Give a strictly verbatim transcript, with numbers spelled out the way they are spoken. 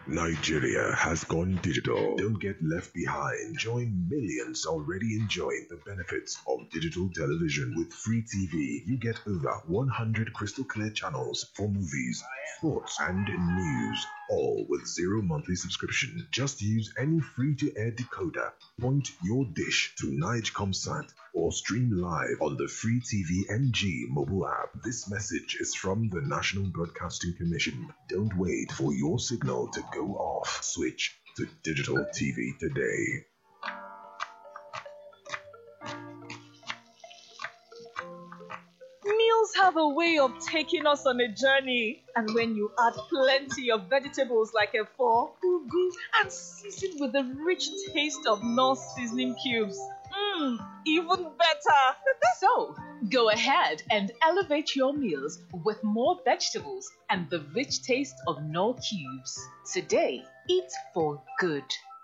Nigeria has gone digital. Don't get left behind. Join millions already enjoying the benefits of digital television. With Free T V, you get over one hundred crystal clear channels for movies, sports, and news, all with zero monthly subscription. Just use any free-to-air decoder, point your dish to Nigecomsat, or stream live on the Free T V N G mobile app. This message is from the National Broadcasting Commission. Don't wait for your signal to go off. Switch to digital T V today. Meals have a way of taking us on a journey, and when you add plenty of vegetables like efo, ugu, and season with the rich taste of North seasoning cubes, mmm, even better. So, go ahead and elevate your meals with more vegetables and the rich taste of Knorr cubes. Today, eat for good.